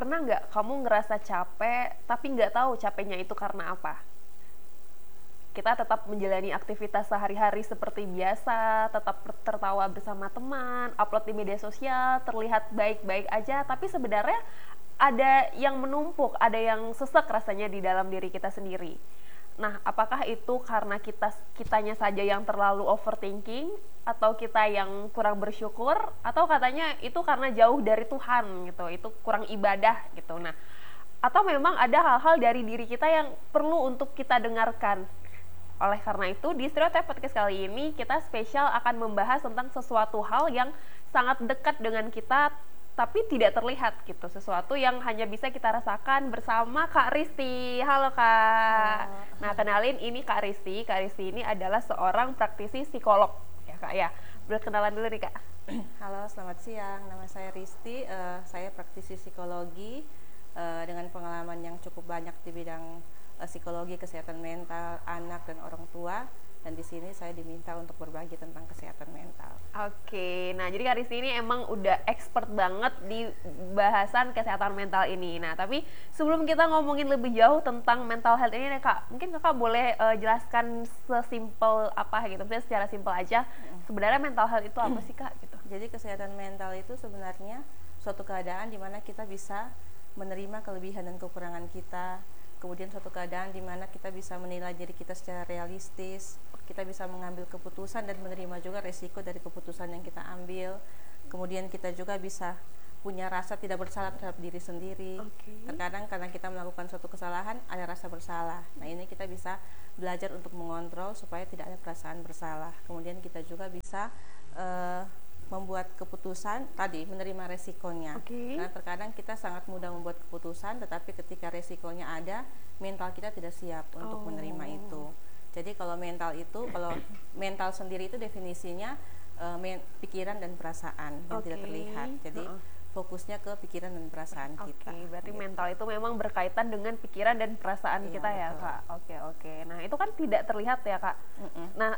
pernah nggak kamu ngerasa capek tapi nggak tahu capeknya itu karena apa? Kita tetap menjalani aktivitas sehari-hari seperti biasa, tetap tertawa bersama teman, upload di media sosial, terlihat baik-baik aja, tapi sebenarnya ada yang menumpuk, ada yang sesek rasanya di dalam diri kita sendiri. Nah, apakah itu karena kitanya saja yang terlalu overthinking, atau kita yang kurang bersyukur, atau katanya itu karena jauh dari Tuhan gitu, itu kurang ibadah gitu. Nah, atau memang ada hal-hal dari diri kita yang perlu untuk kita dengarkan. Oleh karena itu, di Stereotype Podcast kali ini kita spesial akan membahas tentang sesuatu hal yang sangat dekat dengan kita tapi tidak terlihat gitu, sesuatu yang hanya bisa kita rasakan bersama Kak Risti. Halo Kak. Halo. Nah, kenalin, ini Kak Risti. Kak Risti ini adalah seorang praktisi psikolog ya Kak ya. Boleh kenalan dulu nih Kak. Halo, selamat siang. Nama saya Risti. Saya praktisi psikologi dengan pengalaman yang cukup banyak di bidang psikologi, kesehatan mental anak dan orang tua. Dan di sini saya diminta untuk berbagi tentang kesehatan mental. Oke, nah jadi Kak Risti ini emang udah expert banget di bahasan kesehatan mental ini. Nah, tapi sebelum kita ngomongin lebih jauh tentang mental health ini nih Kak, mungkin Kakak boleh jelaskan sesimpel apa gitu, misalnya secara simpel aja, sebenarnya mental health itu apa sih Kak gitu? Jadi kesehatan mental itu sebenarnya suatu keadaan di mana kita bisa menerima kelebihan dan kekurangan kita. Kemudian suatu keadaan di mana kita bisa menilai diri kita secara realistis, kita bisa mengambil keputusan dan menerima juga resiko dari keputusan yang kita ambil. Kemudian kita juga bisa punya rasa tidak bersalah terhadap diri sendiri. Terkadang karena kita melakukan suatu kesalahan, ada rasa bersalah. Nah, ini kita bisa belajar untuk mengontrol supaya tidak ada perasaan bersalah. Kemudian kita juga bisa membuat keputusan tadi, menerima resikonya. Karena terkadang kita sangat mudah membuat keputusan, tetapi ketika resikonya ada, mental kita tidak siap untuk menerima itu. Jadi kalau mental sendiri itu definisinya pikiran dan perasaan yang tidak terlihat. Jadi fokusnya ke pikiran dan perasaan kita. Berarti gitu. mental itu memang berkaitan dengan pikiran dan perasaan kita ya betul. Kak. Oke. Nah, itu kan tidak terlihat ya Kak. Nah,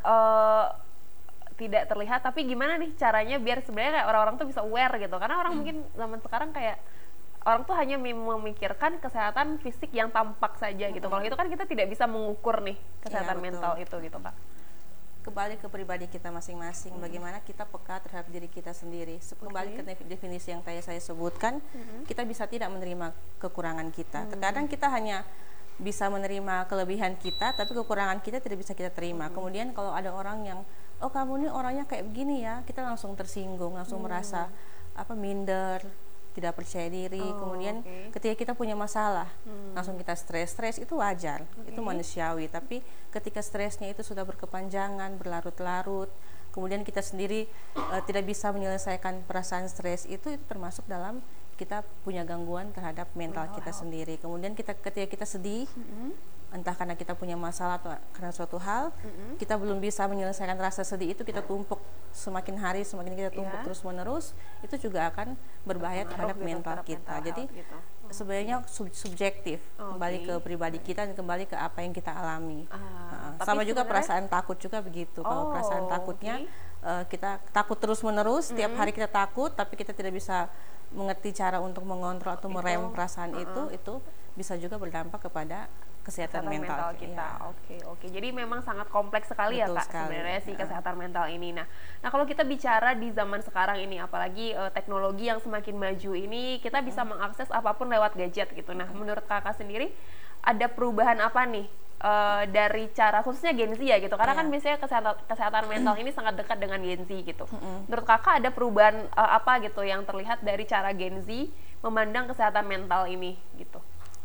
tidak terlihat, tapi gimana nih caranya biar sebenarnya kayak orang-orang tuh bisa aware gitu, karena orang mungkin zaman sekarang kayak orang tuh hanya memikirkan kesehatan fisik yang tampak saja gitu. Kalau itu kan kita tidak bisa mengukur nih kesehatan mental itu gitu Kak. Kembali ke pribadi kita masing-masing, bagaimana kita peka terhadap diri kita sendiri. Kembali ke definisi yang tadi saya sebutkan, kita bisa tidak menerima kekurangan kita. Terkadang kita hanya bisa menerima kelebihan kita, tapi kekurangan kita tidak bisa kita terima. Kemudian kalau ada orang yang, oh kamu ini orangnya kayak begini ya, kita langsung tersinggung, langsung merasa minder, tidak percaya diri. Kemudian ketika kita punya masalah, langsung kita stres itu wajar, itu manusiawi. Tapi ketika stresnya itu sudah berkepanjangan, berlarut-larut, kemudian kita sendiri tidak bisa menyelesaikan perasaan stres itu termasuk dalam kita punya gangguan terhadap mental kita sendiri. Kemudian ketika kita sedih, entah karena kita punya masalah atau karena suatu hal, kita belum bisa menyelesaikan rasa sedih itu, kita tumpuk semakin hari, semakin kita tumpuk terus menerus, itu juga akan berbahaya terhadap mental kita. Jadi sebenarnya subjektif, kembali ke pribadi kita dan kembali ke apa yang kita alami. Sama juga perasaan takut juga begitu. Kalau perasaan takutnya kita takut terus menerus, setiap hari kita takut, tapi kita tidak bisa mengerti cara untuk mengontrol atau merem perasaan itu bisa juga berdampak kepada kesehatan mental kita. Oke. Jadi memang sangat kompleks sekali. Betul ya Kak sebenarnya si kesehatan mental ini. Nah, kalau kita bicara di zaman sekarang ini, apalagi teknologi yang semakin maju ini, kita bisa mengakses apapun lewat gadget gitu. Nah, menurut Kakak sendiri ada perubahan apa nih dari cara khususnya Gen Z ya gitu, karena kan biasanya kesehatan mental ini sangat dekat dengan Gen Z gitu. Menurut Kakak ada perubahan apa gitu yang terlihat dari cara Gen Z memandang kesehatan mental ini gitu?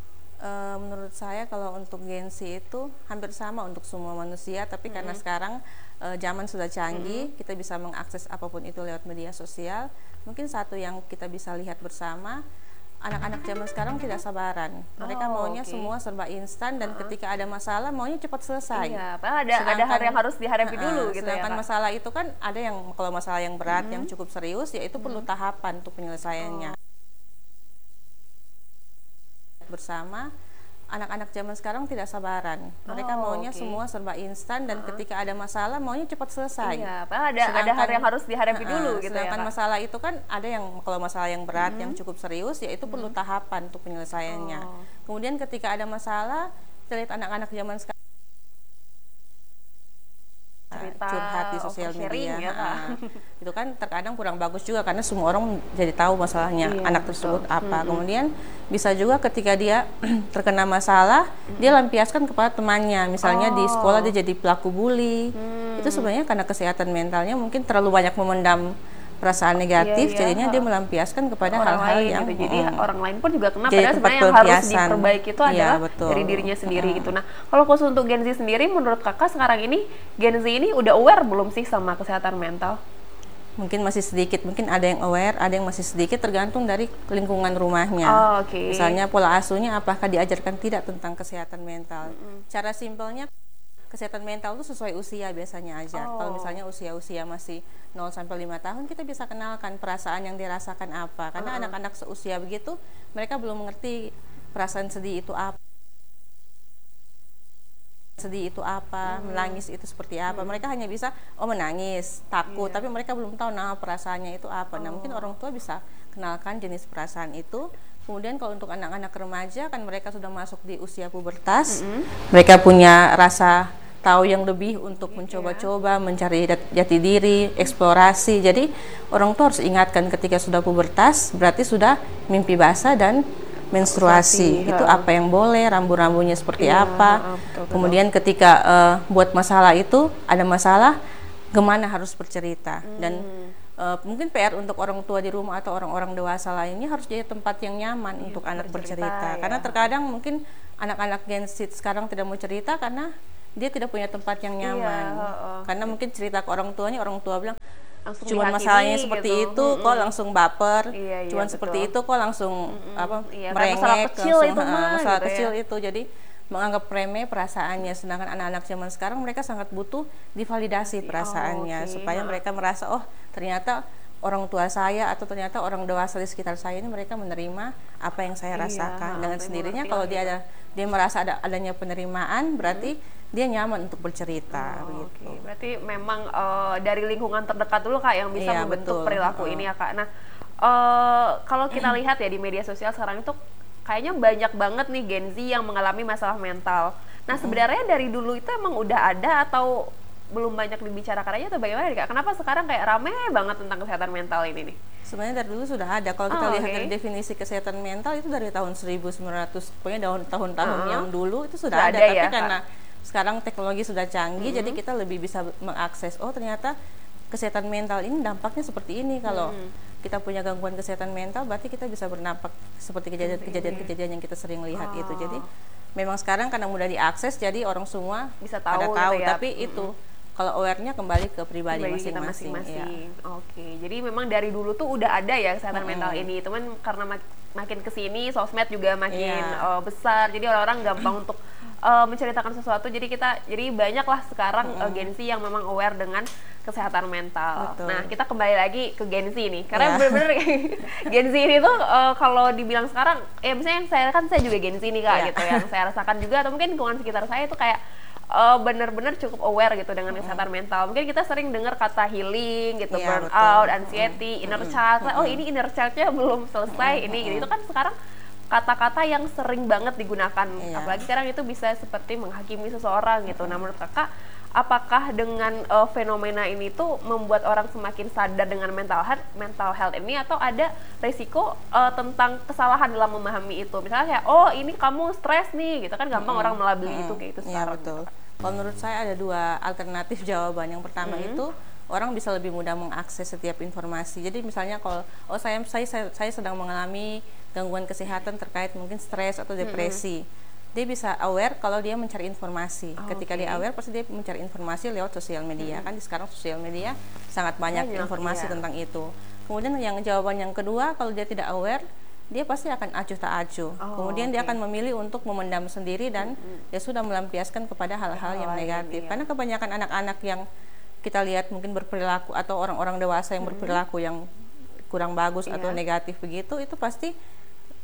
Menurut saya kalau untuk Gen Z itu hampir sama untuk semua manusia, tapi karena sekarang zaman sudah canggih, kita bisa mengakses apapun itu lewat media sosial. Mungkin satu yang kita bisa lihat bersama, anak-anak zaman sekarang tidak sabaran. Mereka maunya semua serba instan, dan ketika ada masalah maunya cepat selesai. Iya, padahal ada hal yang harus dihadapi dulu gitu ya. Sedangkan masalah itu kan ada yang, kalau masalah yang berat, yang cukup serius, ya itu perlu tahapan untuk penyelesaiannya. Bersama anak-anak zaman sekarang tidak sabaran. Mereka maunya semua serba instan dan ketika ada masalah maunya cepat selesai. Iya, padahal ada hal yang harus dihadapi dulu gitu ya. Sedangkan masalah itu kan ada yang kalau masalah yang berat yang cukup serius ya itu perlu tahapan untuk penyelesaiannya. Kemudian ketika ada masalah, kita lihat anak-anak zaman sekarang Cerita, curhat di sosial sharing media, ya, itu kan terkadang kurang bagus juga karena semua orang jadi tahu masalahnya anak tersebut apa. Kemudian bisa juga ketika dia terkena masalah, dia lampiaskan kepada temannya, misalnya di sekolah dia jadi pelaku bully. Itu sebenarnya karena kesehatan mentalnya mungkin terlalu banyak memendam perasaan negatif, jadinya dia melampiaskan kepada hal-hal yang gitu. Jadi orang lain pun juga kena, jadi padahal sebenarnya yang harus diperbaiki itu adalah dari dirinya sendiri gitu. Nah, kalau khusus untuk Gen Z sendiri, menurut kakak sekarang ini Gen Z ini udah aware belum sih sama kesehatan mental? Mungkin masih sedikit, mungkin ada yang aware, ada yang masih sedikit, tergantung dari lingkungan rumahnya. Misalnya pola asuhnya apakah diajarkan tidak tentang kesehatan mental. Cara simpelnya, kesehatan mental itu sesuai usia biasanya aja. Kalau misalnya usia-usia masih 0 sampai 5 tahun, kita bisa kenalkan perasaan yang dirasakan apa. Karena anak-anak seusia begitu, mereka belum mengerti perasaan sedih itu apa. Menangis itu seperti apa. Mereka hanya bisa menangis, takut, tapi mereka belum tahu nama perasaannya itu apa. Nah, mungkin orang tua bisa kenalkan jenis perasaan itu. Kemudian kalau untuk anak-anak remaja, kan mereka sudah masuk di usia pubertas, mereka punya rasa tahu yang lebih untuk mencoba-coba, mencari jati diri, eksplorasi. Jadi orang tua harus ingatkan ketika sudah pubertas, berarti sudah mimpi basah dan menstruasi. Itu apa yang boleh, rambu-rambunya seperti apa. Kemudian ketika buat masalah itu, ada masalah, gimana harus bercerita. Dan mungkin PR untuk orang tua di rumah atau orang-orang dewasa lainnya harus jadi tempat yang nyaman untuk anak bercerita. Karena terkadang mungkin anak-anak Gen Z sekarang tidak mau cerita karena dia tidak punya tempat yang nyaman. Karena mungkin cerita ke orang tuanya, orang tua bilang cuma masalahnya seperti gitu. Itu kok langsung baper, cuma seperti itu kok langsung merengek, masalah kecil langsung, itu masalah gitu kecil itu. Jadi menganggap remeh perasaannya, sedangkan anak-anak zaman sekarang mereka sangat butuh divalidasi perasaannya supaya mereka merasa ternyata orang tua saya atau ternyata orang dewasa di sekitar saya ini mereka menerima apa yang saya rasakan. Dengan sendirinya kalau dia merasa adanya penerimaan, berarti dia nyaman untuk bercerita begitu. Berarti memang dari lingkungan terdekat dulu Kak yang bisa membentuk perilaku ini ya Kak. Nah, kalau kita lihat ya di media sosial sekarang itu kayaknya banyak banget nih Gen Z yang mengalami masalah mental. Nah, sebenarnya dari dulu itu emang udah ada atau belum banyak dibicarakan aja atau bagaimana Kak? Kenapa sekarang kayak rame banget tentang kesehatan mental ini nih? Sebenarnya dari dulu sudah ada. Kalau kita lihat dari definisi kesehatan mental itu dari tahun 1900, pokoknya tahun-tahun yang dulu itu sudah ada. Tapi ya, karena sekarang teknologi sudah canggih, jadi kita lebih bisa mengakses. Ternyata kesehatan mental ini dampaknya seperti ini. Kalau kita punya gangguan kesehatan mental, berarti kita bisa berdampak seperti kejadian-kejadian yang kita sering lihat itu. Jadi memang sekarang karena mudah diakses, jadi orang semua bisa tahu, gitu ya. Tapi itu kalau aware-nya kembali ke pribadi masing-masing. Jadi memang dari dulu tuh udah ada ya kesehatan mental ini. Cuman karena makin kesini sosmed juga makin besar, jadi orang-orang gampang untuk menceritakan sesuatu. Jadi banyaklah sekarang Gen Z yang memang aware dengan kesehatan mental. Nah, kita kembali lagi ke Gen Z nih, karena bener-bener Gen Z ini tuh kalau dibilang sekarang, misalnya saya juga Gen Z nih Kak, gitu yang saya rasakan juga, atau mungkin lingkungan sekitar saya itu kayak benar-benar cukup aware gitu dengan kesehatan mental. Mungkin kita sering dengar kata healing gitu, burnout, anxiety, inner child. Ini inner child-nya belum selesai, ini gitu. Itu kan sekarang kata-kata yang sering banget digunakan. Apalagi sekarang itu bisa seperti menghakimi seseorang gitu. Nah, menurut Kakak, apakah dengan fenomena ini tuh membuat orang semakin sadar dengan mental health ini, atau ada resiko tentang kesalahan dalam memahami itu? Misalnya kayak ini kamu stres nih gitu kan, gampang orang melabeli itu kayak itu sekarang. Betul. Kalau menurut saya ada dua alternatif jawaban. Yang pertama itu orang bisa lebih mudah mengakses setiap informasi. Jadi misalnya kalau saya sedang mengalami gangguan kesehatan terkait mungkin stres atau depresi, dia bisa aware kalau dia mencari informasi. Ketika dia aware, pasti dia mencari informasi lewat sosial media. Kan sekarang sosial media sangat banyak informasi tentang itu. Kemudian jawaban yang kedua, kalau dia tidak aware, dia pasti akan acuh tak acuh. Kemudian dia akan memilih untuk memendam sendiri dan dia sudah melampiaskan kepada hal-hal yang negatif. Karena kebanyakan anak-anak yang kita lihat mungkin berperilaku, atau orang-orang dewasa yang berperilaku yang kurang bagus atau negatif begitu, itu pasti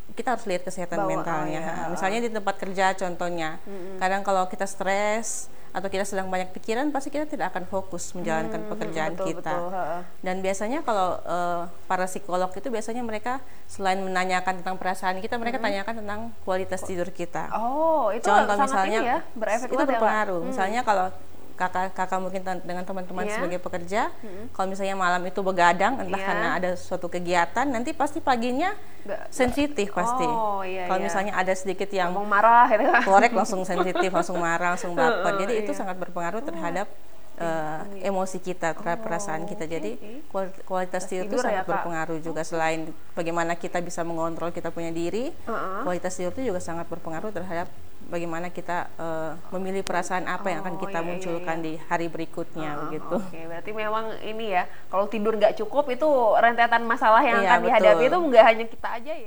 kita harus lihat kesehatan Bawa, mentalnya. Misalnya di tempat kerja contohnya, kadang kalau kita stres atau kita sedang banyak pikiran, pasti kita tidak akan fokus menjalankan pekerjaan kita. Dan biasanya kalau para psikolog itu biasanya mereka selain menanyakan tentang perasaan kita, mereka tanyakan tentang kualitas tidur kita. Oh, itu contoh sangat misalnya ini ya, berefek itu banget ya, Kak? berpengaruh. Misalnya kalau kakak mungkin dengan teman-teman sebagai pekerja, kalau misalnya malam itu begadang entah karena ada suatu kegiatan, nanti pasti paginya sensitif pasti. Kalau misalnya ada sedikit yang ngomong marah gitu, korek langsung sensitif, langsung marah, langsung baper. Jadi itu sangat berpengaruh terhadap emosi kita, terhadap perasaan kita. Jadi kualitas tidur itu sangat berpengaruh juga. Selain bagaimana kita bisa mengontrol kita punya diri, kualitas tidur itu juga sangat berpengaruh terhadap bagaimana kita memilih perasaan apa yang akan kita munculkan di hari berikutnya begitu. Berarti memang ini ya, kalau tidur nggak cukup itu rentetan masalah yang akan dihadapi itu nggak hanya kita aja ya.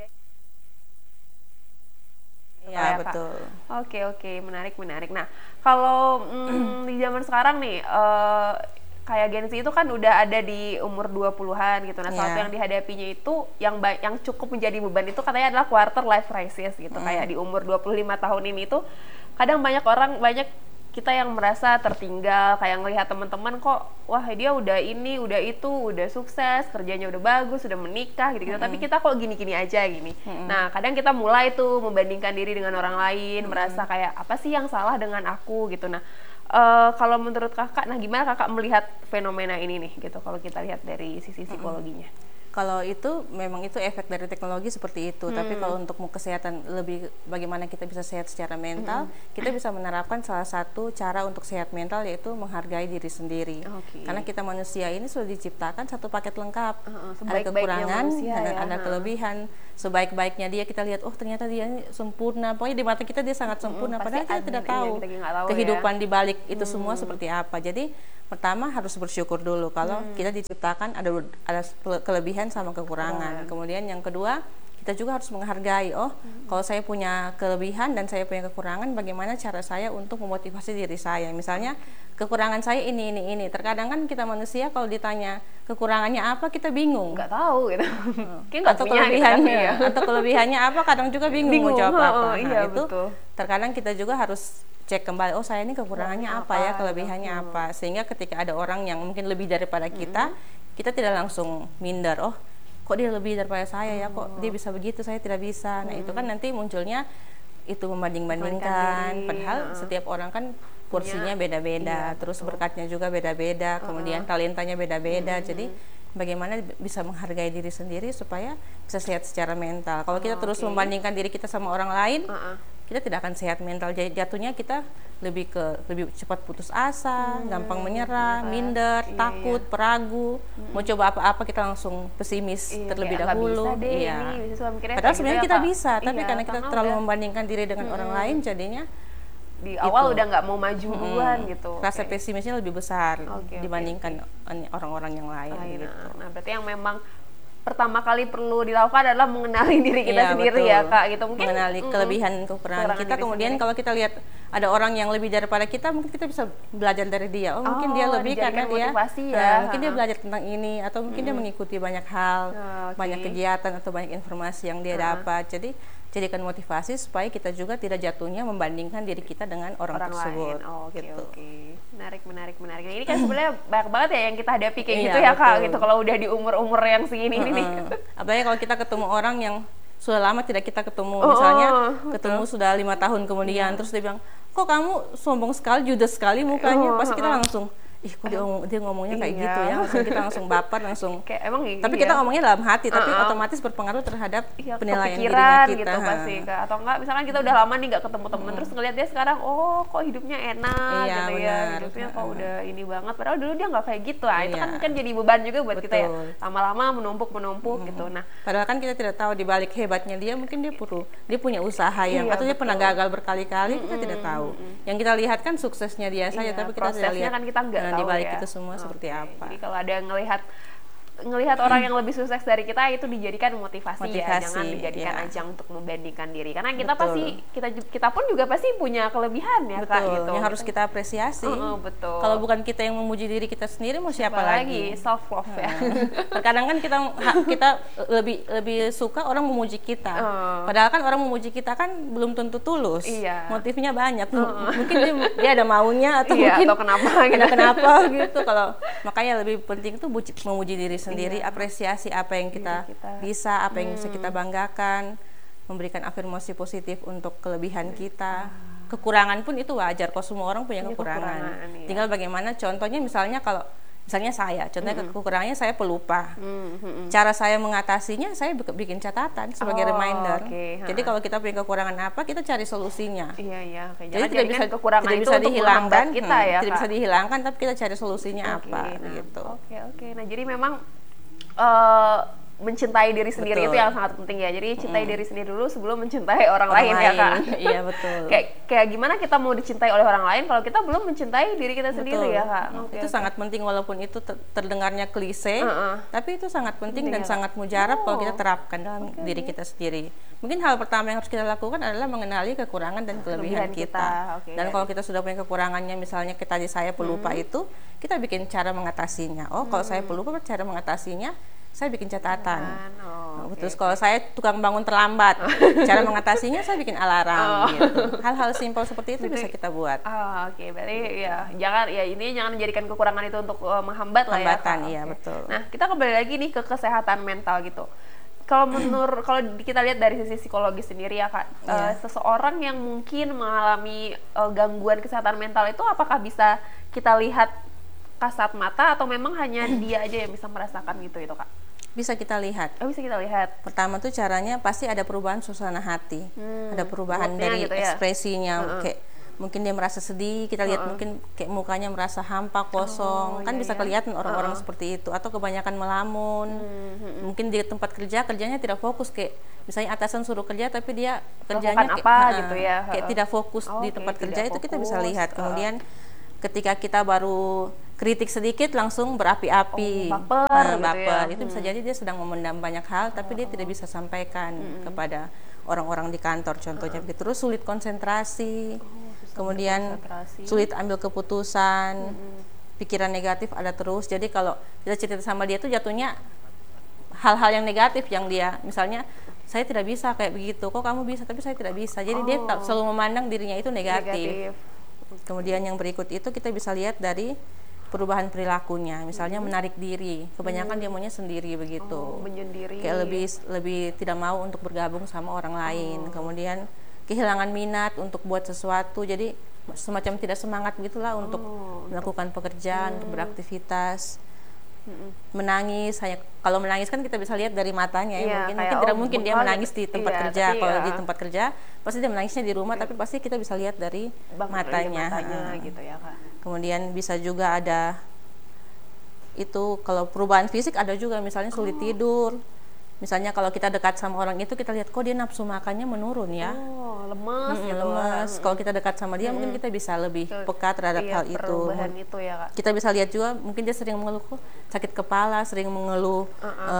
Iya, betul. Oke, menarik. Nah, kalau di zaman sekarang nih, kayak Gen Z itu kan udah ada di umur 20-an gitu. Nah, satu yang dihadapinya itu yang cukup menjadi beban itu katanya adalah quarter life crisis gitu. Kayak di umur 25 tahun ini tuh kadang banyak kita yang merasa tertinggal, kayak ngelihat teman-teman kok wah dia udah ini, udah itu, udah sukses, kerjanya udah bagus, udah menikah gitu-gitu. Tapi kita kok gini-gini aja gini. Nah, kadang kita mulai tuh membandingkan diri dengan orang lain, merasa kayak apa sih yang salah dengan aku gitu. Nah, kalau menurut kakak, nah gimana kakak melihat fenomena ini nih gitu, kalau kita lihat dari sisi psikologinya? Kalau itu memang itu efek dari teknologi seperti itu, tapi kalau untuk kesehatan lebih bagaimana kita bisa sehat secara mental, kita bisa menerapkan salah satu cara untuk sehat mental, yaitu menghargai diri sendiri. Karena kita manusia ini sudah diciptakan satu paket lengkap, ada kekurangan, ada kelebihan. Sebaik-baiknya dia kita lihat, oh ternyata dia sempurna, pokoknya di mata kita dia sangat sempurna, padahal kita tidak tahu kehidupan di balik itu semua seperti apa. Jadi pertama harus bersyukur dulu kalau kita diciptakan ada kelebihan sama kekurangan. Kemudian yang kedua, kita juga harus menghargai, kalau saya punya kelebihan dan saya punya kekurangan, bagaimana cara saya untuk memotivasi diri saya. Misalnya kekurangan saya ini. Terkadang kan kita manusia kalau ditanya kekurangannya apa, kita bingung. Nggak tahu gitu. Atau kelebihannya apa, kadang juga bingung mau jawab apa. Nah, itu betul. Terkadang kita juga harus cek kembali, saya ini kekurangannya apa ya, kelebihannya apa. Sehingga ketika ada orang yang mungkin lebih daripada kita, kita tidak langsung minder, kok dia lebih daripada saya ya, kok dia bisa begitu, saya tidak bisa. Nah, itu kan nanti munculnya itu membanding-bandingkan, padahal setiap orang kan porsinya beda-beda, terus berkatnya juga beda-beda, kemudian talentanya beda-beda. Jadi bagaimana bisa menghargai diri sendiri supaya bisa sehat secara mental. Kalau kita terus membandingkan diri kita sama orang lain, kita tidak akan sehat mental. Jadi jatuhnya kita lebih cepat putus asa, gampang menyerah, minder, takut, peragu, mau coba apa-apa kita langsung pesimis terlebih dahulu. Padahal sebenarnya kita bisa, tapi karena kita terlalu membandingkan diri dengan orang lain, jadinya di awal udah nggak mau maju duluan gitu. Rasa pesimisnya lebih besar dibandingkan orang-orang yang lain. Gitu. Nah, berarti yang memang pertama kali perlu dilakukan adalah mengenali diri kita sendiri, betul. Ya Kak, gitu. Mungkin mengenali kelebihan kekurangan kita. Kemudian kalau kita lihat ada orang yang lebih daripada kita, mungkin kita bisa belajar dari dia. Mungkin dia lebih karena dia mungkin dia belajar tentang ini, atau mungkin dia mengikuti banyak hal, banyak kegiatan atau banyak informasi yang dia dapat. Jadi jadikan motivasi supaya kita juga tidak jatuhnya membandingkan diri kita dengan orang tersebut. Gitu. Menarik. Nah, ini kan sebenarnya banyak banget ya yang kita hadapi kayak gitu ya Kak, gitu. Kalau udah di umur-umur yang segini nih. Apalagi kalau kita ketemu orang yang sudah lama tidak kita ketemu, misalnya ketemu sudah 5 tahun kemudian, terus dia bilang, kok kamu sombong sekali, judes sekali mukanya, pasti kita langsung, kok dia ngomongnya kayak gitu ya, kita langsung baper, langsung. Emang tapi kita ngomongnya dalam hati, tapi otomatis berpengaruh terhadap penilaian diri kita. Gitu pasti, Kak. Atau enggak, misalkan kita udah lama nih nggak ketemu temen, terus ngeliat dia sekarang, kok hidupnya enak, gitu ya, hidupnya kok udah ini banget, padahal dulu dia nggak kayak gitu. Itu kan jadi beban juga buat kita ya, lama-lama menumpuk gitu. Nah, padahal kan kita tidak tahu di balik hebatnya dia, mungkin dia punya usaha yang, atau dia pernah gagal berkali-kali, kita tidak tahu. Yang kita lihat kan suksesnya dia saja, tapi kita tidak lihat kan kita nggak di balik itu semua seperti apa. Jadi kalau ada yang ngelihat ngelihat orang yang lebih sukses dari kita itu dijadikan motivasi ya, jangan dijadikan ya. ajang untuk membandingkan diri, karena kita Betul. pasti kita pun juga pasti punya kelebihan ya Betul, Kak gitu. yang harus kita apresiasi. Betul. Kalau bukan kita yang memuji diri kita sendiri, mau siapa lagi? Self love ya. Terkadang kan kita lebih suka orang memuji kita. Padahal kan orang memuji kita kan belum tentu tulus. Iya. Motifnya banyak. Mungkin dia ada maunya atau Iya, mungkin atau kenapa gitu. Kalau makanya lebih penting tuh memuji diri sendiri, apresiasi apa yang kita bisa, apa yang bisa kita banggakan, memberikan afirmasi positif untuk kelebihan kita. Kekurangan pun itu wajar, kok semua orang punya kekurangan. Iya. Tinggal bagaimana contohnya, misalnya saya, contohnya kekurangannya saya pelupa. Cara saya mengatasinya, saya bikin catatan sebagai reminder. Jadi kalau kita punya kekurangan apa, kita cari solusinya. Iya. Jadi tidak bisa dihilangkan, tidak bisa dihilangkan, tapi kita cari solusinya apa, gitu. Oke. Nah, jadi memang mencintai diri sendiri itu yang sangat penting ya. Jadi cintai diri sendiri dulu sebelum mencintai orang lain ya Kak. Iya betul. Kayak gimana kita mau dicintai oleh orang lain kalau kita belum mencintai diri kita sendiri ya Kak. Itu sangat penting, walaupun itu terdengarnya klise, tapi itu sangat penting dan sangat mujarab kalau kita terapkan dalam diri kita sendiri. Mungkin hal pertama yang harus kita lakukan adalah mengenali kekurangan dan kelebihan kita. Dan kalau kita sudah punya kekurangannya, misalnya tadi saya pelupa itu, kita bikin cara mengatasinya. Kalau saya pelupa, cara mengatasinya saya bikin catatan. Terus kalau saya tukang bangun terlambat, cara mengatasinya saya bikin alarm gitu. Hal-hal simpel seperti itu bisa kita buat. Berarti jangan menjadikan kekurangan itu untuk menghambat lah ya. Iya, betul. Nah, kita kembali lagi nih ke kesehatan mental gitu. Kalau kita lihat dari sisi psikologis sendiri ya Kak, seseorang yang mungkin mengalami gangguan kesehatan mental itu apakah bisa kita lihat kasat mata atau memang hanya dia aja yang bisa merasakan gitu itu Kak? Bisa kita lihat. Bisa kita lihat. Pertama tuh caranya pasti ada perubahan suasana hati, ada perubahan dari gitu ya? ekspresinya, kayak mungkin dia merasa sedih, kita lihat mungkin kayak mukanya merasa hampa, kosong, kan bisa kelihatan orang-orang seperti itu, atau kebanyakan melamun, mungkin di tempat kerjanya tidak fokus, kayak misalnya atasan suruh kerja tapi dia kerjanya kayak tidak fokus di tempat kerja, itu kita bisa lihat. Kemudian ketika kita baru kritik sedikit langsung berapi-api, baper, itu bisa jadi dia sedang memendam banyak hal tapi dia tidak bisa sampaikan kepada orang-orang di kantor contohnya. Terus sulit konsentrasi, kemudian sulit ambil keputusan, pikiran negatif ada terus. Jadi kalau kita cerita sama dia tuh jatuhnya hal-hal yang negatif yang dia, misalnya saya tidak bisa kayak begitu, kok kamu bisa tapi saya tidak bisa. Jadi dia selalu memandang dirinya itu negatif. Kemudian yang berikut itu kita bisa lihat dari perubahan perilakunya, misalnya menarik diri, kebanyakan dia maunya sendiri begitu, menyendiri, kayak lebih tidak mau untuk bergabung sama orang lain. Kemudian kehilangan minat untuk buat sesuatu, jadi semacam tidak semangat gitulah untuk melakukan pekerjaan, untuk beraktivitas. Menangis, kalau menangis kan kita bisa lihat dari matanya ya, mungkin tidak mungkin dia menangis di tempat kerja. Kalau di tempat kerja pasti dia menangisnya di rumah, tapi pasti kita bisa lihat dari matanya gitu ya Kak. Kemudian bisa juga ada itu, kalau perubahan fisik ada juga, misalnya sulit tidur. Misalnya kalau kita dekat sama orang itu, kita lihat kok dia nafsu makannya menurun ya, lemes gitu. Lemes. Kalau kita dekat sama dia, mungkin kita bisa lebih peka terhadap hal itu. Ya, Kak. Kita bisa lihat juga, mungkin dia sering mengeluh sakit kepala, sering mengeluh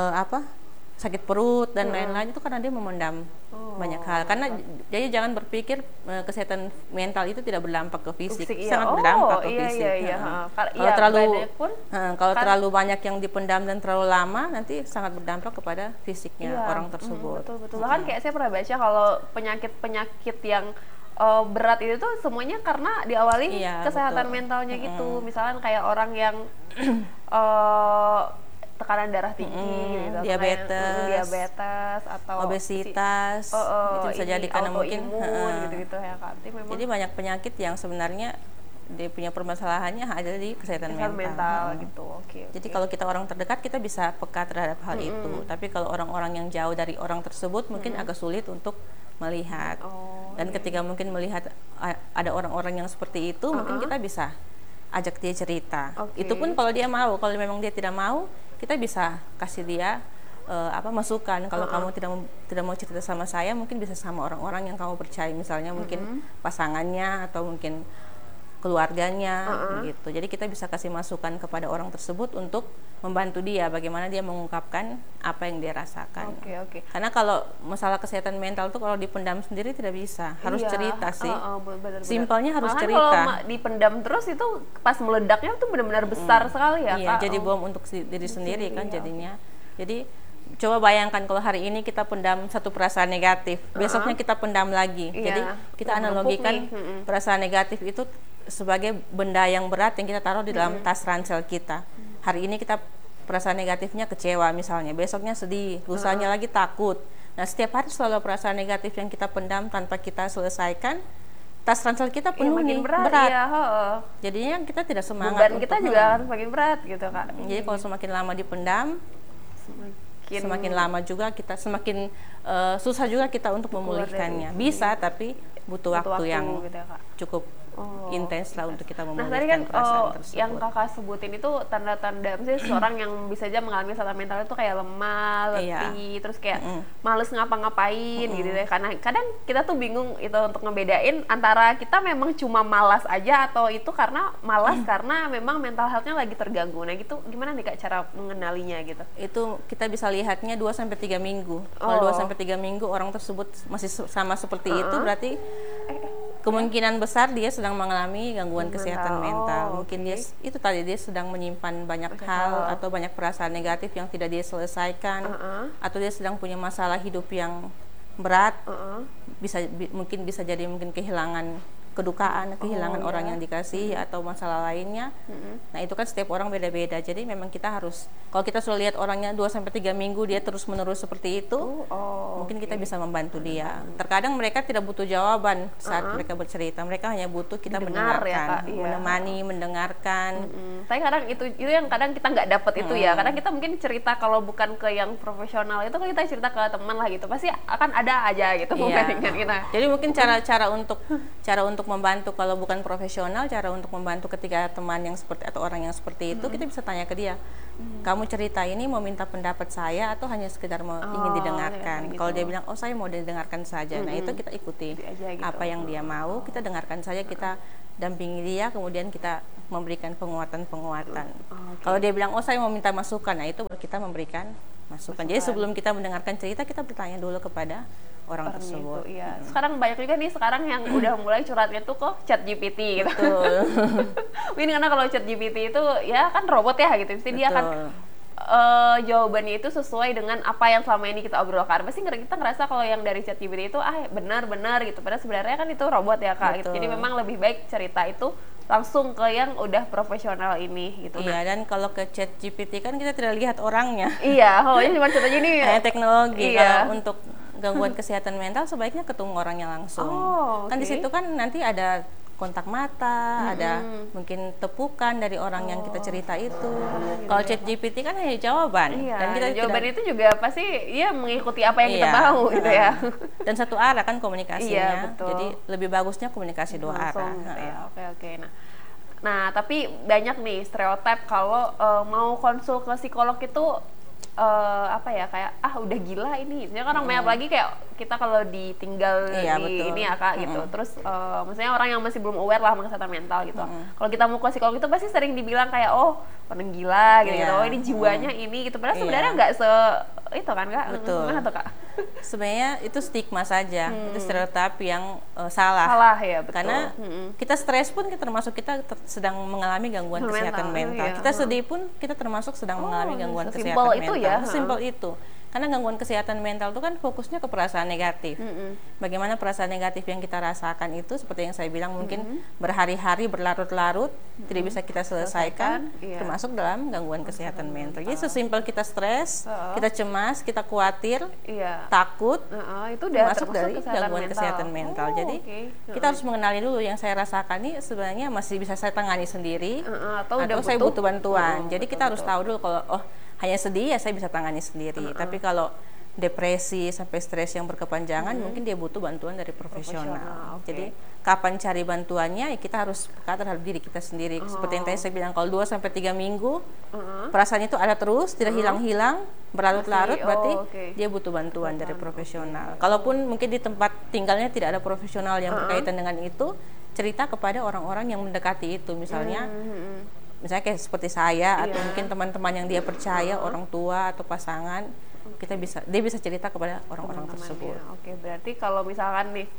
sakit perut dan lain-lain, itu karena dia memendam banyak hal. Karena jadi jangan berpikir kesehatan mental itu tidak berdampak ke fisik, sangat berdampak ke fisik. Kalau terlalu banyak yang dipendam dan terlalu lama, nanti sangat berdampak kepada fisiknya orang tersebut. Betul. Bahkan kayak saya pernah baca kalau penyakit yang berat itu tuh semuanya karena diawali kesehatan mentalnya gitu. Misalnya kayak orang yang tekanan darah tinggi, gitu, diabetes atau obesitas, itu bisa jadi karena mungkin gitu ya Kak. Jadi banyak penyakit yang sebenarnya dia punya permasalahannya ada di kesehatan mental gitu. Jadi kalau kita orang terdekat, kita bisa peka terhadap hal itu. Tapi kalau orang-orang yang jauh dari orang tersebut, mungkin agak sulit untuk melihat. Dan ketika mungkin melihat ada orang-orang yang seperti itu, mungkin kita bisa ajak dia cerita. Itu pun kalau dia mau. Kalau memang dia tidak mau, kita bisa kasih dia masukan. Kalau kamu tidak mau cerita sama saya, mungkin bisa sama orang-orang yang kamu percaya, misalnya mungkin pasangannya atau mungkin keluarganya gitu. Jadi kita bisa kasih masukan kepada orang tersebut untuk membantu dia bagaimana dia mengungkapkan apa yang dia rasakan. Karena kalau masalah kesehatan mental tuh kalau dipendam sendiri tidak bisa, harus cerita sih. Bener-bener. Simpelnya harus Malahan cerita. Kalau dipendam terus itu pas meledaknya tuh benar-benar besar sekali ya, Iya, Kak. jadi bom untuk diri sendiri kan jadinya. Jadi coba bayangkan kalau hari ini kita pendam satu perasaan negatif, besoknya kita pendam lagi. Jadi kita analogikan perasaan negatif itu sebagai benda yang berat yang kita taruh di dalam tas ransel kita. Hari ini kita perasaan negatifnya kecewa misalnya, besoknya sedih, lusanya lagi takut. Nah, setiap hari selalu perasaan negatif yang kita pendam tanpa kita selesaikan, tas ransel kita penuh nih, berat. Iya, jadinya kita tidak semangat. Beban kita juga akan semakin berat gitu, Kak. Jadi kalau semakin lama dipendam, semakin lama juga kita semakin susah juga kita untuk memulihkannya. Bisa, tapi butuh waktu yang gitu ya, Kak. cukup intens lah untuk kita Nah, memulihkan tadi kan perasaan tersebut. yang Kakak sebutin itu tanda-tanda misalnya seseorang yang bisa aja mengalami kesehatan mental itu kayak lemah, letih, terus kayak males ngapa-ngapain gitu ya. Karena kadang kita tuh bingung itu untuk ngebedain antara kita memang cuma malas aja atau itu karena malas karena memang mental health-nya lagi terganggu. Nah, gitu gimana nih Kak cara mengenalinya gitu? Itu kita bisa lihatnya 2 sampai 3 minggu. Kalau 2 sampai 3 minggu orang tersebut masih sama seperti itu, berarti kemungkinan besar dia sedang mengalami gangguan kesehatan mental. Mungkin dia itu tadi dia sedang menyimpan banyak hal atau banyak perasaan negatif yang tidak dia selesaikan, atau dia sedang punya masalah hidup yang berat. Mungkin bisa jadi mungkin kehilangan kedukaan, kehilangan orang yang dikasihi atau masalah lainnya. Nah, itu kan setiap orang beda-beda. Jadi memang kita harus, kalau kita sudah lihat orangnya 2 sampai 3 minggu dia terus-menerus seperti itu, mungkin kita bisa membantu dia. Terkadang mereka tidak butuh jawaban saat mereka bercerita. Mereka hanya butuh kita mendengarkan, menemani, mendengarkan. Tapi kadang itu yang kadang kita nggak dapat itu ya. Kadang kita mungkin cerita kalau bukan ke yang profesional itu kan kita cerita ke teman lah gitu. Pasti akan ada aja gitu membandingkan kita. Jadi mungkin cara untuk membantu kalau bukan profesional, cara untuk membantu ketika teman yang seperti atau orang yang seperti itu, kita bisa tanya ke dia, kamu cerita ini mau minta pendapat saya atau hanya sekedar ingin didengarkan? Kalau dia bilang, oh saya mau didengarkan saja, nah itu kita ikuti apa yang dia mau, kita dengarkan saja, kita dampingi dia, kemudian kita memberikan penguatan-penguatan. Kalau dia bilang, oh saya mau minta masukan, nah itu kita memberikan masukan. Jadi sebelum kita mendengarkan cerita, kita bertanya dulu kepada orang tersebut. Itu, iya. Sekarang banyak juga nih sekarang yang udah mulai curhatnya tuh kok ChatGPT gitu. Mungkin karena kalau ChatGPT itu ya kan robot ya gitu, mesti dia akan jawabannya itu sesuai dengan apa yang selama ini kita obrolkan. Pasti kita ngerasa kalau yang dari ChatGPT itu benar-benar gitu. Padahal sebenarnya kan itu robot ya Kak. Gitu. Jadi memang lebih baik cerita itu langsung ke yang udah profesional ini gitu. Iya, dan kalau ke ChatGPT kan kita tidak lihat orangnya. Iya, kalau cuma ceritanya ini teknologi. Kalau untuk gangguan kesehatan mental sebaiknya ketemu orangnya langsung. Kan di situ kan nanti ada kontak mata, ada mungkin tepukan dari orang yang kita cerita itu. Kalau ChatGPT kan hanya jawaban, dan kita jawaban itu juga pasti mengikuti apa yang kita mau gitu ya. Dan satu arah kan komunikasinya. Jadi lebih bagusnya komunikasi dua arah. Oke. Nah, tapi banyak nih stereotip kalau mau konsul ke psikolog itu kayak udah gila ini. Misalnya kan orang banyak lagi kayak kita kalau ditinggal ini ya Kak gitu. Terus maksudnya orang yang masih belum aware lah sama kesehatan mental gitu. Kalau kita mau ke psikolog itu pasti sering dibilang kayak orang gila gitu. Oh ini jiwanya ini gitu. Padahal sebenarnya nggak itu kan Kak. Betul. Gimana tuh Kak? Sebenarnya itu stigma saja, itu stereotip yang salah. Salah ya, betul. Karena kita stres pun termasuk kita sedang mengalami gangguan kesehatan mental. Kita sedih pun kita termasuk sedang mengalami gangguan kesehatan mental. Sesimpel itu. Karena gangguan kesehatan mental itu kan fokusnya ke perasaan negatif. Bagaimana perasaan negatif yang kita rasakan itu seperti yang saya bilang mungkin berhari-hari berlarut-larut tidak bisa kita selesaikan, termasuk dalam gangguan kesehatan mental. Jadi sesimpel kita stres, kita cemas, kita khawatir, takut, itu udah masuk dari gangguan kesehatan mental. Jadi kita harus mengenali dulu yang saya rasakan ini sebenarnya masih bisa saya tangani sendiri atau saya butuh bantuan. Jadi kita harus tahu dulu kalau hanya sedih ya saya bisa tangani sendiri. Tapi kalau depresi sampai stres yang berkepanjangan mungkin dia butuh bantuan dari profesional. Jadi kapan cari bantuannya ya kita harus peka terhadap diri kita sendiri. Seperti yang tadi saya bilang kalau 2 sampai 3 minggu perasaan itu ada terus, tidak hilang-hilang, berlarut-larut berarti dia butuh bantuan dari profesional. Kalaupun mungkin di tempat tinggalnya tidak ada profesional yang berkaitan dengan itu, cerita kepada orang-orang yang mendekati itu, misalnya kayak seperti saya atau mungkin teman-teman yang dia percaya, orang tua atau pasangan, dia bisa cerita kepada orang-orang tersebut. Oke, berarti kalau misalkan nih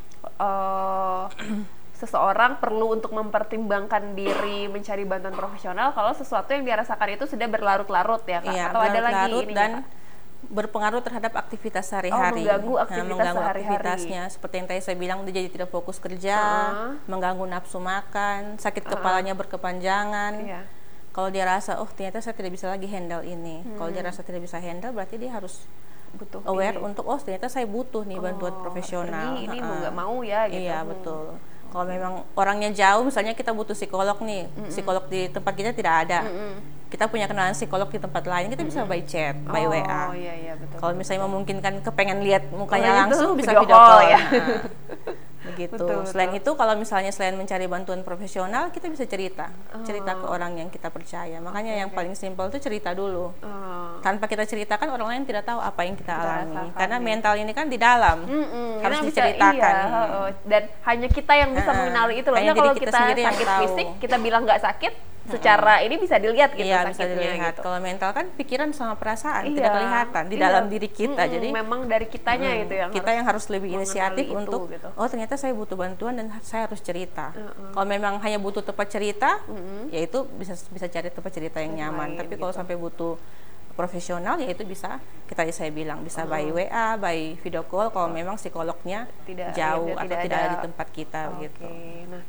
seseorang perlu untuk mempertimbangkan diri mencari bantuan profesional kalau sesuatu yang dia rasakan itu sudah berlarut-larut ya Kak? Iya, atau ada lagi ini dan Kak? berpengaruh terhadap aktivitas sehari-hari. Mengganggu aktivitasnya. Seperti yang tadi saya bilang, dia jadi tidak fokus kerja, mengganggu nafsu makan, sakit kepalanya berkepanjangan. Kalau dia rasa, oh ternyata saya tidak bisa lagi handle ini. Kalau dia rasa tidak bisa handle, berarti dia harus butuh aware untuk, oh ternyata saya butuh nih bantuan profesional. Ini mau nggak mau ya gitu. Iya, betul. Kalau memang orangnya jauh, misalnya kita butuh psikolog nih, psikolog di tempat kita tidak ada, kita punya kenalan psikolog di tempat lain, kita bisa by chat, by WA. Iya, betul. Kalau misalnya memungkinkan kepengen lihat mukanya langsung, bisa video video call ya. Begitu. Betul. Selain itu, kalau misalnya selain mencari bantuan profesional, kita bisa cerita ke orang yang kita percaya. Makanya yang paling simpel itu cerita dulu. Tanpa kita ceritakan, orang lain tidak tahu apa yang kita alami. Karena mental ini kan di dalam, harus diceritakan. Dan hanya kita yang bisa mengenali itu loh. Kalau kita sakit fisik, kita bilang nggak sakit, secara ini bisa dilihat gitu sakitnya. Bisa dilihat. Gitu. Kalau mental kan pikiran sama perasaan tidak kelihatan di dalam diri kita. Jadi memang dari kitanya itu yang kita yang harus lebih inisiatif untuk gitu. Oh ternyata saya butuh bantuan dan saya harus cerita. Kalau memang hanya butuh tempat cerita, ya itu bisa cari tempat cerita yang nyaman. Tapi kalau sampai butuh profesional, ya itu bisa saya bilang bisa by WA, by video call kalau memang psikolognya jauh atau tidak ada di tempat kita gitu. Nah,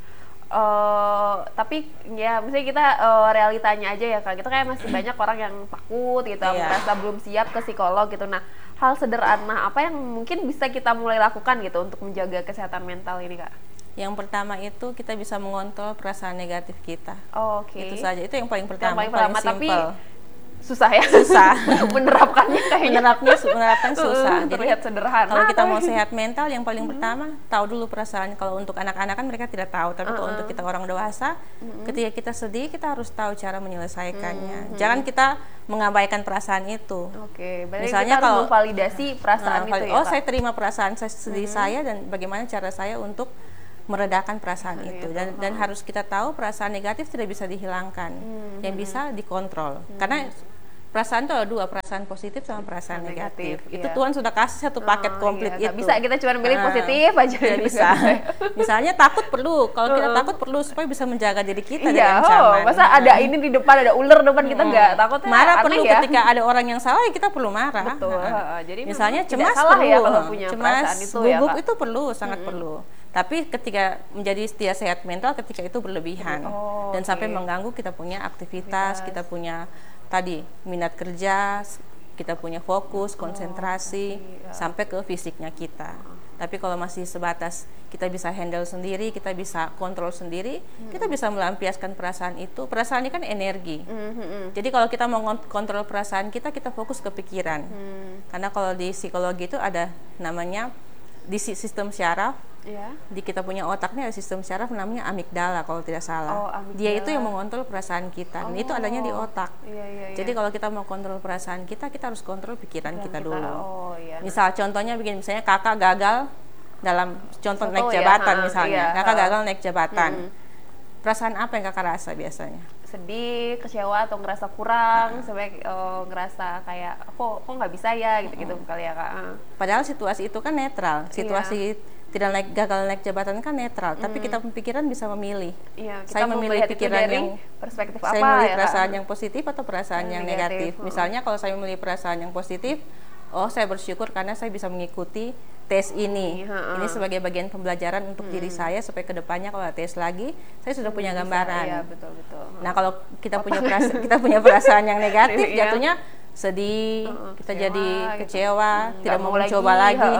tapi ya misalnya kita realitanya aja ya Kak, kita kayak masih banyak orang yang takut gitu, merasa belum siap ke psikolog gitu. Nah, hal sederhana apa yang mungkin bisa kita mulai lakukan gitu untuk menjaga kesehatan mental ini Kak? Yang pertama itu kita bisa mengontrol perasaan negatif kita. Itu saja, itu yang paling pertama, paling simpel. Susah ya? Susah. Menerapkannya kayaknya. Menerapkan susah. Jadi sederhana. Kalau kita mau sehat mental, yang paling pertama tahu dulu perasaan. Kalau untuk anak-anak kan mereka tidak tahu, tapi kalau untuk kita orang dewasa, ketika kita sedih, kita harus tahu cara menyelesaikannya. Jangan kita mengabaikan perasaan itu. Misalnya kita harus memvalidasi perasaan itu ya. Saya terima perasaan sedih saya dan bagaimana cara saya untuk meredakan perasaan itu dan harus kita tahu perasaan negatif tidak bisa dihilangkan, yang bisa dikontrol. Karena perasaan itu ada dua, perasaan positif sama perasaan negatif. Itu Tuhan sudah kasih satu paket komplit itu. Bisa kita cuma pilih positif aja. Bisa. Misalnya takut perlu, kalau kita takut perlu supaya bisa menjaga diri kita dari ancaman. Masa ada ini di depan, ada ular depan kita nggak takut? Marah perlu ketika ada orang yang salah, ya kita perlu marah. Betul. Jadi misalnya cemas perlu, ya kalau punya cemas, itu gugup itu perlu, sangat perlu. Tapi ketika menjadi tidak sehat mental, ketika itu berlebihan dan sampai mengganggu kita punya aktivitas, kita punya tadi minat kerja, kita punya fokus, konsentrasi, sampai ke fisiknya kita. Tapi kalau masih sebatas kita bisa handle sendiri, kita bisa kontrol sendiri, kita bisa melampiaskan perasaan itu. Perasaan ini kan energi. Jadi kalau kita mau kontrol perasaan kita fokus ke pikiran. Karena kalau di psikologi itu ada namanya di sistem syaraf. Di kita punya otak nih ada sistem syaraf namanya amigdala kalau tidak salah. Dia itu yang mengontrol perasaan kita. Dan itu adanya di otak. Jadi kalau kita mau kontrol perasaan kita harus kontrol pikiran kita dulu. Misal contohnya misalnya kakak gagal dalam naik jabatan misalnya. Kakak gagal naik jabatan. Perasaan apa yang kakak rasa biasanya? Sedih, kecewa, atau ngerasa kurang, sampai ngerasa kayak kok nggak bisa ya gitu kali ya Kak. Padahal situasi itu kan netral. Situasi tidak gagal naik jabatan kan netral, tapi kita pikiran bisa memilih. Saya memilih pikiran yang perspektif saya memilih perasaan yang positif atau perasaan yang negatif. Misalnya kalau saya memilih perasaan yang positif, saya bersyukur karena saya bisa mengikuti tes ini. Ini sebagai bagian pembelajaran untuk diri saya supaya kedepannya kalau tes lagi saya sudah punya gambaran. Betul. Nah kalau kita punya perasaan yang negatif, jatuhnya sedih, kita jadi kecewa, tidak mau mencoba lagi.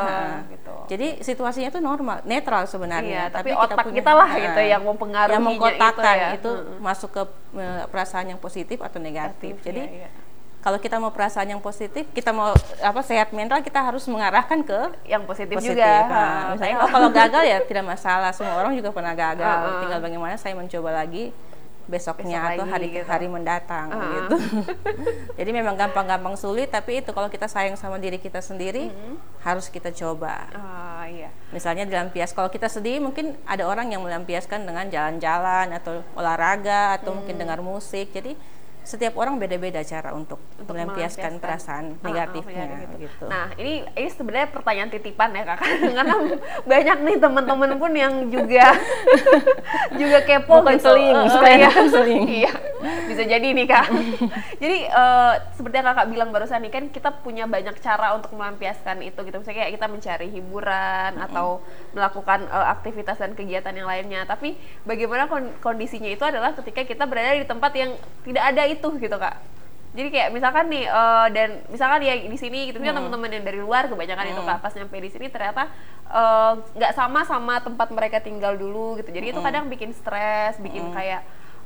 Jadi situasinya itu normal, netral sebenarnya. Tapi otak kita lah gitu yang mempengaruhi, yang mengkotakkan itu masuk ke perasaan yang positif atau negatif. Jadi kalau kita mau perasaan yang positif, kita mau sehat mental, kita harus mengarahkan ke yang positif juga. Misalnya kalau gagal ya tidak masalah, semua orang juga pernah gagal. Tinggal bagaimana saya mencoba lagi besoknya atau lagi, gitu. hari mendatang gitu. Jadi memang gampang-gampang sulit, tapi itu kalau kita sayang sama diri kita sendiri harus kita coba. Iya. Misalnya dilampias, kalau kita sedih mungkin ada orang yang melampiaskan dengan jalan-jalan atau olahraga atau mungkin dengar musik. Jadi setiap orang beda-beda cara untuk melampiaskan perasaan negatifnya gitu. Nah, ini sebenarnya pertanyaan titipan ya Kak, karena banyak nih teman-teman pun yang juga kepo gitu. Konseling. Iya, bisa jadi nih Kak. Jadi seperti yang Kakak bilang barusan nih, kan kita punya banyak cara untuk melampiaskan itu gitu. Misalnya kayak kita mencari hiburan atau melakukan aktivitas dan kegiatan yang lainnya. Tapi bagaimana kondisinya itu adalah ketika kita berada di tempat yang tidak ada itu gitu Kak. Jadi kayak misalkan nih dan misalkan ya di sini gitu, teman-teman yang dari luar kebanyakan itu Kak, pas nyampe di sini ternyata nggak sama tempat mereka tinggal dulu gitu. Jadi itu kadang bikin stres, bikin kayak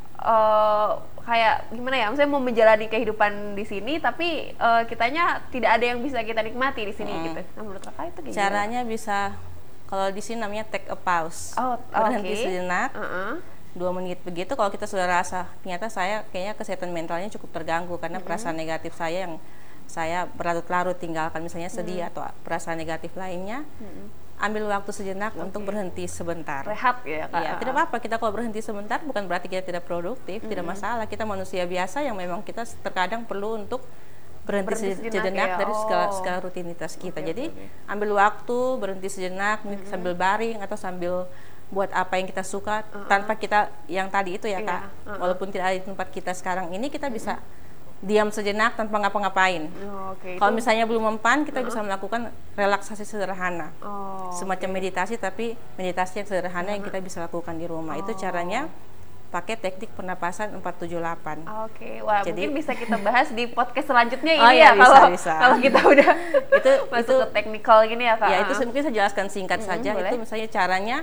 gimana ya, maksudnya mau menjalani kehidupan di sini tapi kitanya tidak ada yang bisa kita nikmati di sini gitu. Nah, menurut Kakak itu gimana? Caranya bisa, kalau di sini namanya take a pause, berhenti sejenak, 2 menit begitu. Kalau kita sudah rasa ternyata saya kayaknya kesehatan mentalnya cukup terganggu karena perasaan negatif saya yang saya berlarut-larut tinggalkan, misalnya sedih atau perasaan negatif lainnya, ambil waktu sejenak untuk berhenti sebentar. Rehat ya Kak? Iya, tidak apa-apa kita kalau berhenti sebentar, bukan berarti kita tidak produktif, tidak masalah. Kita manusia biasa yang memang kita terkadang perlu untuk berhenti sejenak dari segala rutinitas kita. Jadi ambil waktu, berhenti sejenak, sambil baring atau sambil buat apa yang kita suka, tanpa kita yang tadi itu ya Kak, walaupun tidak ada di tempat kita sekarang ini, kita bisa diam sejenak tanpa ngapa-ngapain. Kalau misalnya belum mempan, kita bisa melakukan relaksasi sederhana, semacam meditasi, tapi meditasi yang sederhana yang kita bisa lakukan di rumah. Itu caranya pakai teknik pernapasan 478. Wah, jadi mungkin bisa kita bahas di podcast selanjutnya ini kalau kita udah masuk ke teknikal gini ya Kak. Ya, itu mungkin saya jelaskan singkat saja. Boleh. Itu misalnya caranya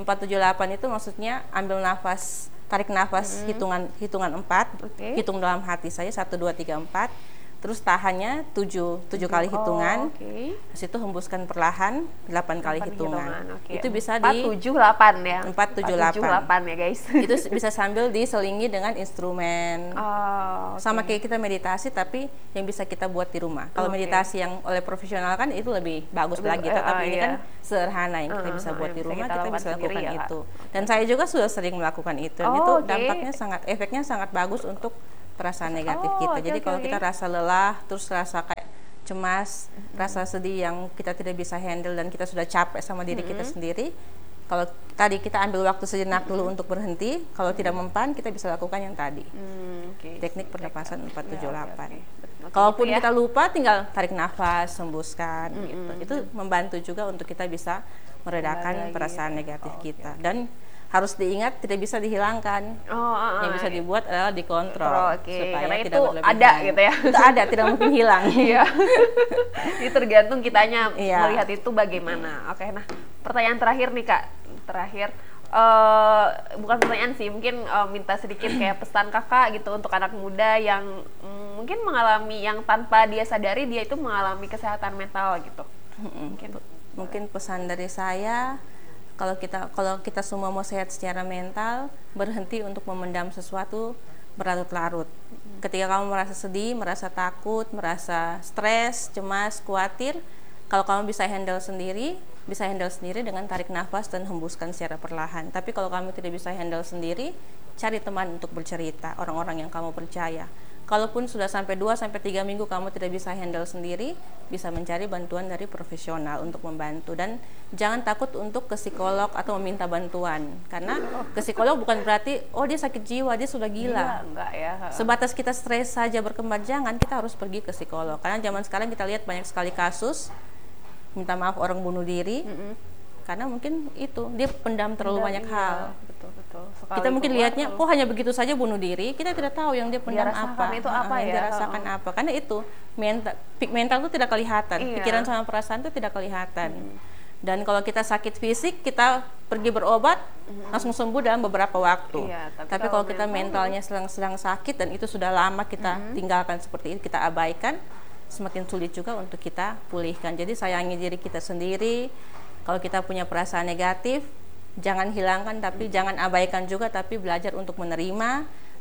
478 itu maksudnya ambil nafas, tarik nafas hitungan 4, hitung dalam hati saya 1 2 3 4. Terus tahannya 7 kali hitungan. Terus itu hembuskan perlahan 8 kali hitungan. Itu bisa di 478 ya. 478 ya guys. Itu bisa sambil diselingi dengan instrumen. Sama kayak kita meditasi tapi yang bisa kita buat di rumah. Kalau meditasi yang oleh profesional kan itu lebih bagus lagi, tapi ini kan sederhana yang kita bisa buat di rumah, kita bisa lakukan itu. Dan saya juga sudah sering melakukan itu. Dan itu dampaknya efeknya sangat bagus untuk perasaan negatif kita. Jadi kalau kita rasa lelah, terus rasa kayak cemas, rasa sedih yang kita tidak bisa handle dan kita sudah capek sama diri kita sendiri, kalau tadi kita ambil waktu sejenak dulu untuk berhenti, kalau tidak mempan kita bisa lakukan yang tadi. Teknik pernapasan 478. Kalaupun kita lupa, tinggal tarik nafas, hembuskan gitu. Itu membantu juga untuk kita bisa meredakan perasaan negatif kita. Dan harus diingat tidak bisa dihilangkan. Yang bisa dibuat adalah dikontrol supaya karena tidak itu berlebihan. Ada gitu ya. Itu ada, tidak mungkin hilang. Jadi tergantung kitanya melihat itu bagaimana. Nah pertanyaan terakhir nih Kak, bukan pertanyaan sih, mungkin minta sedikit kayak pesan Kakak gitu untuk anak muda yang mungkin mengalami, yang tanpa dia sadari dia itu mengalami kesehatan mental gitu. Mungkin pesan dari saya, kalau kita semua mau sehat secara mental, berhenti untuk memendam sesuatu berlarut-larut. Ketika kamu merasa sedih, merasa takut, merasa stres, cemas, khawatir, kalau kamu bisa handle sendiri dengan tarik nafas dan hembuskan secara perlahan. Tapi kalau kamu tidak bisa handle sendiri, cari teman untuk bercerita, orang-orang yang kamu percaya. Kalaupun sudah sampai 2-3 minggu kamu tidak bisa handle sendiri, bisa mencari bantuan dari profesional untuk membantu. Dan jangan takut untuk ke psikolog atau meminta bantuan, karena ke psikolog bukan berarti dia sakit jiwa, dia sudah gila. Enggak ya. Sebatas kita stres saja berkepanjangan, kita harus pergi ke psikolog. Karena zaman sekarang kita lihat banyak sekali kasus, minta maaf, orang bunuh diri karena mungkin itu dia pendam terlalu banyak hal. Betul. Kita mungkin lihatnya kok hanya begitu saja bunuh diri, kita tidak tahu yang dia pendam apa. Itu apa yang dirasakan apa. Karena itu mental itu tidak kelihatan, pikiran sama perasaan itu tidak kelihatan. Dan kalau kita sakit fisik, kita pergi berobat langsung sembuh dalam beberapa waktu. Tapi kalau kita mentalnya sedang sakit dan itu sudah lama kita tinggalkan seperti itu, kita abaikan, semakin sulit juga untuk kita pulihkan. Jadi sayangi diri kita sendiri. Kalau kita punya perasaan negatif, jangan hilangkan, tapi jangan abaikan juga, tapi belajar untuk menerima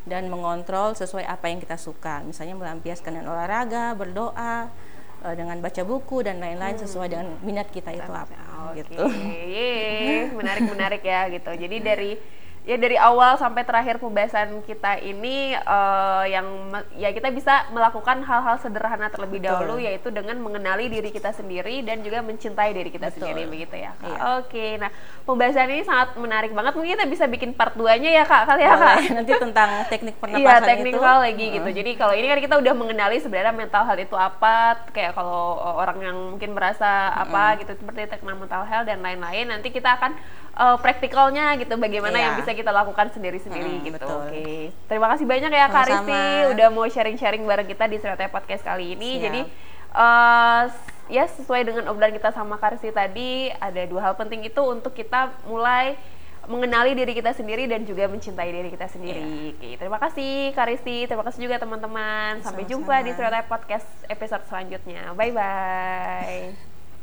dan mengontrol sesuai apa yang kita suka. Misalnya melampiaskan dengan olahraga, berdoa, dengan baca buku dan lain-lain sesuai dengan minat kita itu apa. Gitu. Menarik ya gitu. Jadi dari awal sampai terakhir pembahasan kita ini kita bisa melakukan hal-hal sederhana terlebih dahulu, yaitu dengan mengenali diri kita sendiri dan juga mencintai diri kita sendiri, begitu ya Kak. Iya. Oke, nah pembahasan ini sangat menarik banget. Mungkin kita bisa bikin part 2-nya ya Kak, kali ya Kak. Nanti tentang teknik pernapasan iya, teknikal lagi gitu. Jadi kalau ini kan kita udah mengenali sebenarnya mental health itu apa, kayak kalau orang yang mungkin merasa apa gitu seperti teknik mental health dan lain-lain, nanti kita akan praktikalnya gitu, bagaimana yang bisa kita lakukan sendiri-sendiri gitu. Betul. Oke. Terima kasih banyak ya Kak Risti udah mau sharing-sharing bareng kita di Stereotype Podcast kali ini. Siap. Jadi ya sesuai dengan obrolan kita sama Kak Risti tadi, ada 2 hal penting itu untuk kita mulai mengenali diri kita sendiri dan juga mencintai diri kita sendiri. Oke, terima kasih Kak Risti, terima kasih juga teman-teman. Sampai jumpa di Stereotype Podcast episode selanjutnya. Bye-bye.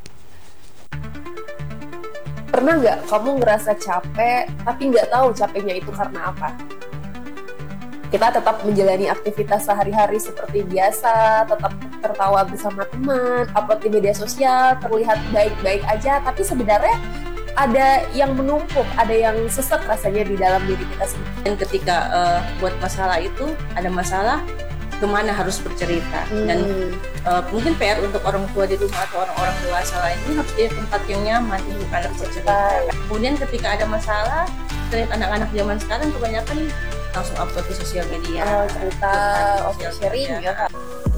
Pernah nggak kamu ngerasa capek, tapi nggak tahu capeknya itu karena apa? Kita tetap menjalani aktivitas sehari-hari seperti biasa, tetap tertawa bersama teman, upload di media sosial, terlihat baik-baik aja, tapi sebenarnya ada yang menumpuk, ada yang sesek rasanya di dalam diri kita sendiri. Dan ketika buat masalah itu, ada masalah, kemana harus bercerita. Dan mungkin PR untuk orang tua di rumah atau orang-orang dewasa lainnya harus di tempat yang nyaman untuk anak bercerita. Kemudian ketika ada masalah, terlihat anak-anak zaman sekarang kebanyakan langsung upload di sosial media. Cerita, sharing ya Kak.